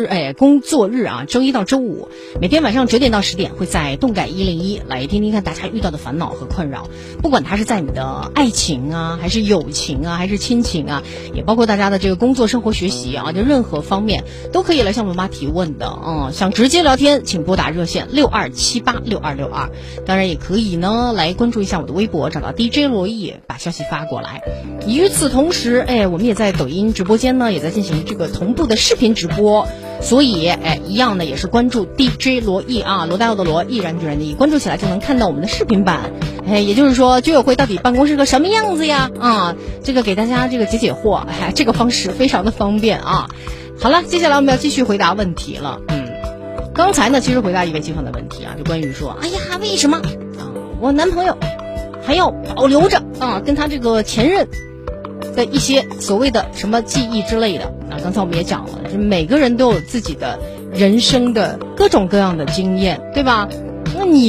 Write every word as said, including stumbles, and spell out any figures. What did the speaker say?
哎，工作日啊，周一到周五，每天晚上九点到十点，会在动感一零一来听听看大家遇到的烦恼和困扰，不管它是在你的爱情啊，还是友情啊，还是亲情啊，也包括大家的这个工作、生活、学习啊，就任何方面都可以来向我们妈提问的。嗯，想直接聊天，请拨打热线六二七八六二六二，当然也可以呢来关注一下我的微博，找到 D J 罗毅，把消息发过来。与此同时，哎，我们也在抖音直播间呢，也在进行这个同步的视频直播，所以哎，一样的也是关注 D J 罗毅啊，罗大佑的罗，毅然决然的毅，关注起来就能看到我们的视频版。哎，也就是说居委会到底办公是个什么样子呀？啊，这个给大家这个解解惑，哎，这个方式非常的方便啊。好了，接下来我们要继续回答问题了。嗯，刚才呢，其实回答一位街坊的问题啊，就关于说，哎呀，为什么啊，我男朋友还要保留着啊，跟他这个前任的一些所谓的什么记忆之类的啊？刚才我们也讲了，就每个人都有自己的人生的各种各样的经验，对吧？那你